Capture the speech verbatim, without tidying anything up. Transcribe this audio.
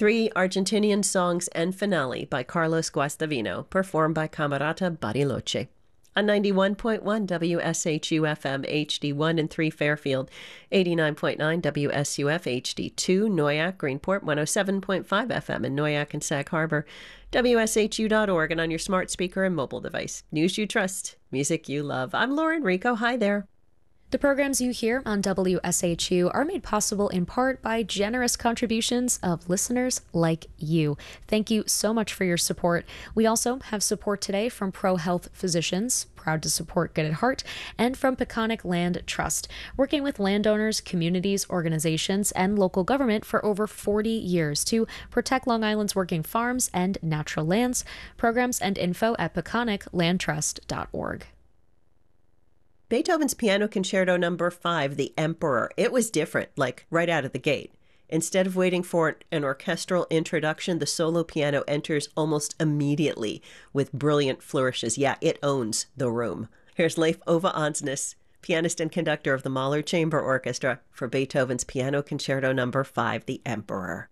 Three Argentinian songs and finale by Carlos Guastavino, performed by Camerata Bariloche. On ninety-one point one W S H U F M H D one and three Fairfield, eighty-nine point nine W S U F H D two Noyak, Greenport, one oh seven point five F M in Noyak and Sag Harbor, W S H U dot org, and on your smart speaker and mobile device. News you trust, music you love. I'm Lauren Rico. Hi there. The programs you hear on W S H U are made possible in part by generous contributions of listeners like you. Thank you so much for your support. We also have support today from ProHealth Physicians, proud to support Good at Heart, and from Peconic Land Trust, working with landowners, communities, organizations, and local government for over forty years to protect Long Island's working farms and natural lands. Programs and info at peconic land trust dot org. Beethoven's Piano Concerto Number five, The Emperor. It was different, like right out of the gate. Instead of waiting for an orchestral introduction, the solo piano enters almost immediately with brilliant flourishes. Yeah, it owns the room. Here's Leif Ove Ansnes, pianist and conductor of the Mahler Chamber Orchestra, for Beethoven's Piano Concerto Number five, The Emperor.